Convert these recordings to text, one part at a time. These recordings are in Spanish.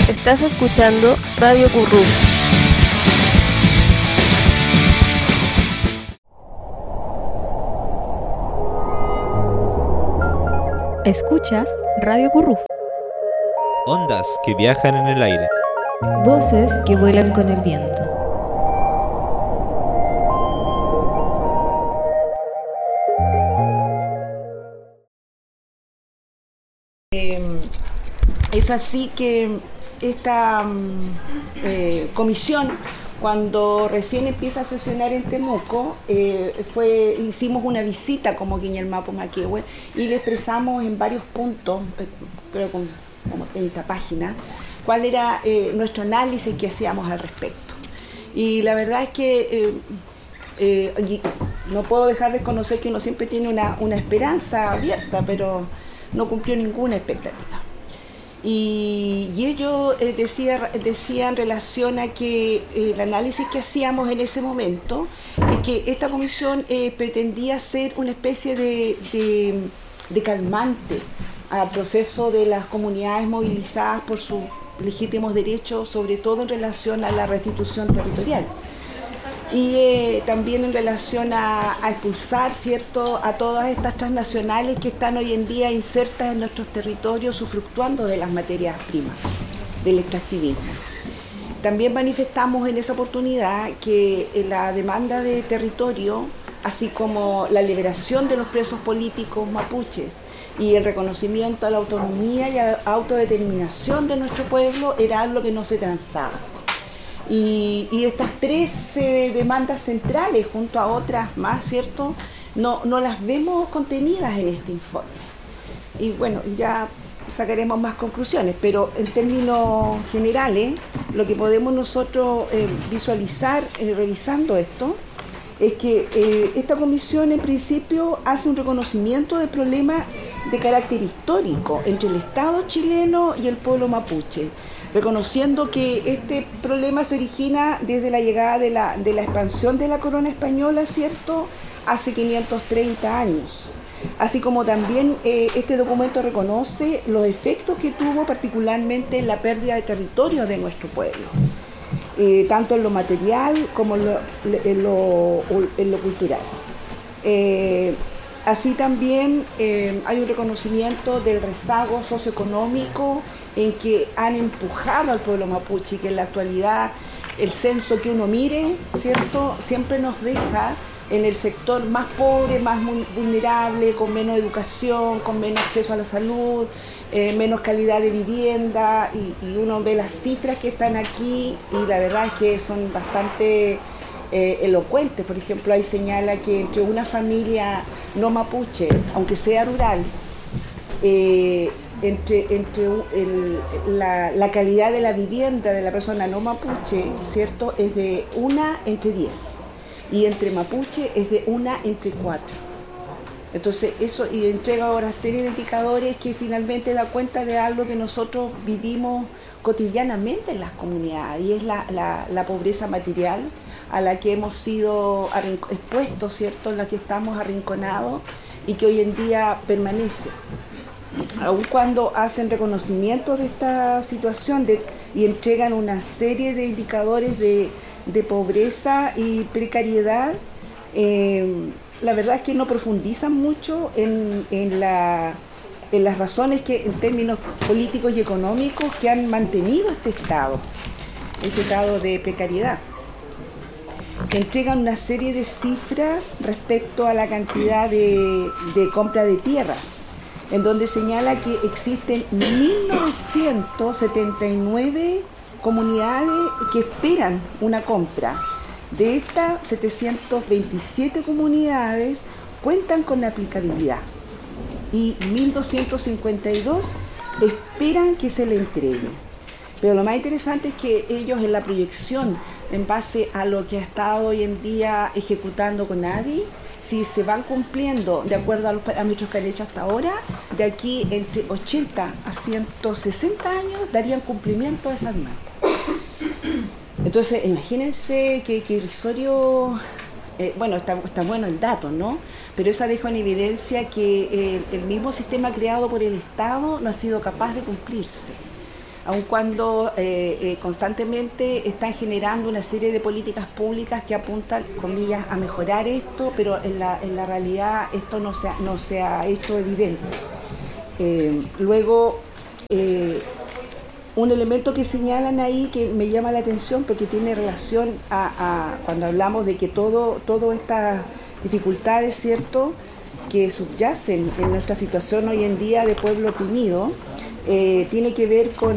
Estás escuchando Radio Currú. Escuchas Radio Currú. Ondas que viajan en el aire. Voces que vuelan con el viento. Es así que esta comisión, cuando recién empieza a sesionar en Temuco, hicimos una visita como Guiñelmapo Maquehue y le expresamos en varios puntos, creo con como 30 páginas, cuál era nuestro análisis que hacíamos al respecto. Y la verdad es que no puedo dejar de conocer que uno siempre tiene una esperanza abierta, pero no cumplió ninguna expectativa. Y ellos decían en relación a que el análisis que hacíamos en ese momento es que esta comisión pretendía ser una especie de calmante al proceso de las comunidades movilizadas por sus legítimos derechos, sobre todo en relación a la restitución territorial. Y también en relación a expulsar, ¿cierto?, a todas estas transnacionales que están hoy en día insertas en nuestros territorios, usufructuando de las materias primas, del extractivismo. También manifestamos en esa oportunidad que la demanda de territorio, así como la liberación de los presos políticos mapuches y el reconocimiento a la autonomía y a la autodeterminación de nuestro pueblo, era algo que no se transaba. Y estas tres demandas centrales, junto a otras más, ¿cierto?, no las vemos contenidas en este informe. Y bueno, ya sacaremos más conclusiones, pero en términos generales, lo que podemos nosotros visualizar revisando esto, es que esta comisión en principio hace un reconocimiento de problemas de carácter histórico entre el Estado chileno y el pueblo mapuche, reconociendo que este problema se origina desde la llegada de la expansión de la corona española, ¿cierto?, hace 530 años. Así como también este documento reconoce los efectos que tuvo particularmente en la pérdida de territorio de nuestro pueblo, tanto en lo material como en lo cultural. Así también hay un reconocimiento del rezago socioeconómico en que han empujado al pueblo mapuche, que en la actualidad el censo que uno mire, ¿cierto?, siempre nos deja en el sector más pobre, más vulnerable, con menos educación, con menos acceso a la salud, menos calidad de vivienda, y uno ve las cifras que están aquí y la verdad es que son bastante elocuentes. Por ejemplo, ahí señala que entre una familia no mapuche, aunque sea rural, la calidad de la vivienda de la persona no mapuche, ¿cierto?, es de 1 entre 10, y entre mapuche es de 1 entre 4. Entonces eso y entrega ahora serie de indicadores que finalmente da cuenta de algo que nosotros vivimos cotidianamente en las comunidades, y es la pobreza material a la que hemos sido expuestos, ¿cierto?, en la que estamos arrinconados y que hoy en día permanece. Aun cuando hacen reconocimiento de esta situación y entregan una serie de indicadores de pobreza y precariedad, la verdad es que no profundizan mucho en las razones que, en términos políticos y económicos, que han mantenido este estado de precariedad. Se entregan una serie de cifras respecto a la cantidad de compra de tierras, en donde señala que existen 1.979 comunidades que esperan una compra. De estas, 727 comunidades cuentan con aplicabilidad y 1.252 esperan que se le entregue. Pero lo más interesante es que ellos, en la proyección en base a lo que ha estado hoy en día ejecutando CONADI, si se van cumpliendo de acuerdo a los parámetros que han hecho hasta ahora, de aquí entre 80 a 160 años darían cumplimiento a esas metas. Entonces, imagínense que irrisorio, bueno, está bueno el dato, ¿no? Pero eso deja en evidencia que el mismo sistema creado por el Estado no ha sido capaz de cumplirse. aun cuando constantemente están generando una serie de políticas públicas que apuntan, comillas, a mejorar esto, pero en la realidad esto no se ha hecho evidente. Luego, un elemento que señalan ahí que me llama la atención porque tiene relación a cuando hablamos de que todas estas dificultades, ¿cierto?, que subyacen en nuestra situación hoy en día de pueblo oprimido, tiene que ver con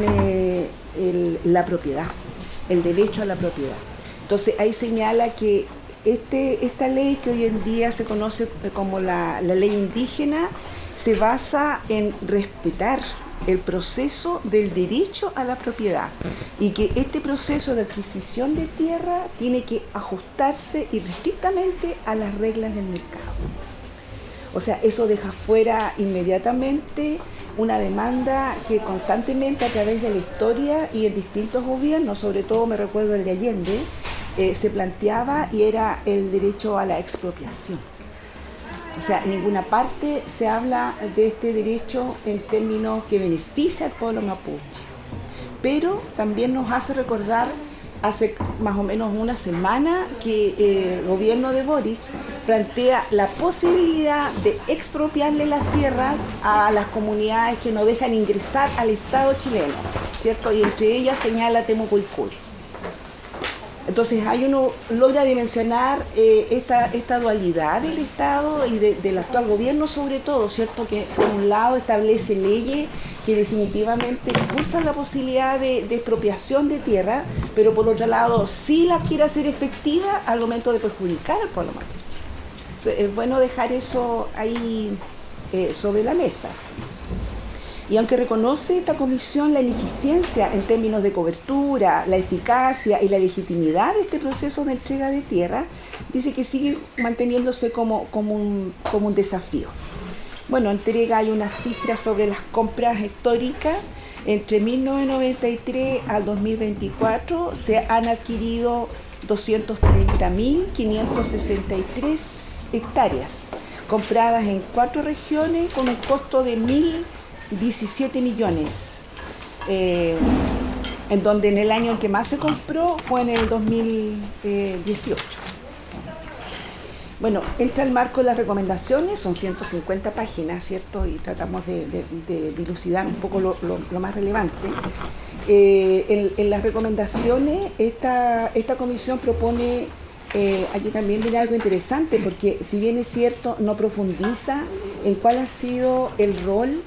la propiedad, el derecho a la propiedad. Entonces ahí señala que esta ley que hoy en día se conoce como la ley indígena se basa en respetar el proceso del derecho a la propiedad y que este proceso de adquisición de tierra tiene que ajustarse irrestrictamente a las reglas del mercado. O sea, eso deja fuera inmediatamente una demanda que constantemente a través de la historia y en distintos gobiernos, sobre todo me recuerdo el de Allende, se planteaba y era el derecho a la expropiación. O sea, en ninguna parte se habla de este derecho en términos que beneficia al pueblo mapuche, pero también nos hace recordar hace más o menos una semana que el gobierno de Boric plantea la posibilidad de expropiarle las tierras a las comunidades que no dejan ingresar al Estado chileno, ¿cierto? Y entre ellas señala Temuco-Icul. Entonces ahí uno logra dimensionar esta dualidad del Estado y del actual gobierno sobre todo, ¿cierto? Que por un lado establece leyes que definitivamente impulsan la posibilidad de expropiación de tierra, pero por otro lado sí la quiere hacer efectiva al momento de perjudicar al pueblo mapuche. Entonces, es bueno dejar eso ahí sobre la mesa. Y aunque reconoce esta comisión la ineficiencia en términos de cobertura, la eficacia y la legitimidad de este proceso de entrega de tierra, dice que sigue manteniéndose como un desafío. Bueno, entrega hay una cifra sobre las compras históricas. Entre 1993 al 2024 se han adquirido 230.563 hectáreas, compradas en 4 regiones con un costo de 1.017 millones, en donde en el año en que más se compró fue en el 2018. Bueno, entra el marco de las recomendaciones, son 150 páginas, ¿cierto? Y tratamos de dilucidar un poco lo más relevante. En las recomendaciones, esta comisión propone, aquí también viene algo interesante, porque si bien es cierto, no profundiza en cuál ha sido el rol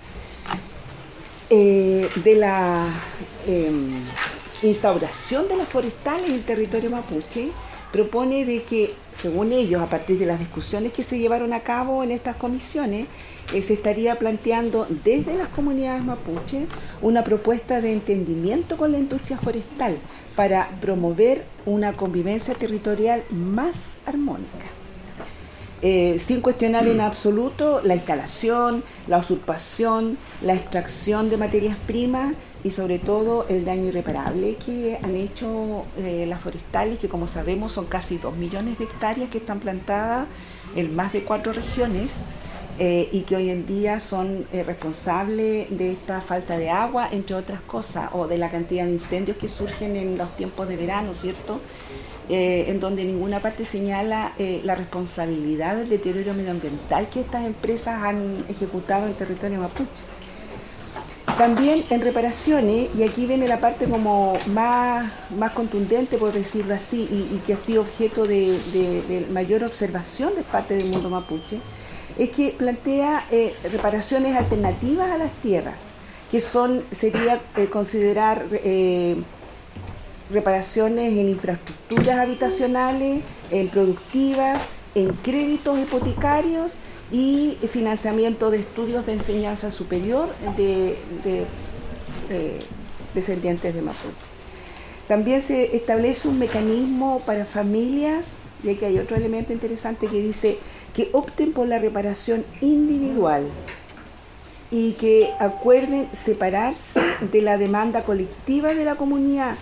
de la instauración de las forestales en el territorio mapuche, propone de que, según ellos, a partir de las discusiones que se llevaron a cabo en estas comisiones, se estaría planteando desde las comunidades mapuche una propuesta de entendimiento con la industria forestal para promover una convivencia territorial más armónica. Sin cuestionar en absoluto la instalación, la usurpación, la extracción de materias primas y sobre todo el daño irreparable que han hecho las forestales, que como sabemos son casi 2 millones de hectáreas que están plantadas en más de 4 regiones y que hoy en día son responsables de esta falta de agua, entre otras cosas, o de la cantidad de incendios que surgen en los tiempos de verano, ¿cierto? En donde ninguna parte señala la responsabilidad del deterioro medioambiental que estas empresas han ejecutado en el territorio mapuche. También en reparaciones, y aquí viene la parte como más contundente, por decirlo así, y que ha sido objeto de mayor observación de parte del mundo mapuche, es que plantea reparaciones alternativas a las tierras, que sería considerar reparaciones en infraestructuras habitacionales, en productivas, en créditos hipotecarios y financiamiento de estudios de enseñanza superior de descendientes de mapuche. También se establece un mecanismo para familias, y aquí hay otro elemento interesante que dice que opten por la reparación individual y que acuerden separarse de la demanda colectiva de la comunidad,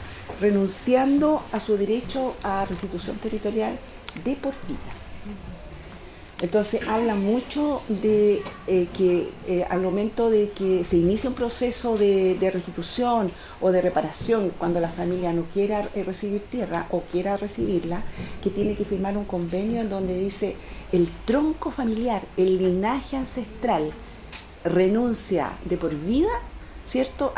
renunciando a su derecho a restitución territorial de por vida. Entonces habla mucho de que al momento de que se inicia un proceso de restitución o de reparación, cuando la familia no quiera recibir tierra o quiera recibirla, que tiene que firmar un convenio en donde dice el tronco familiar, el linaje ancestral renuncia de por vida, ¿cierto?,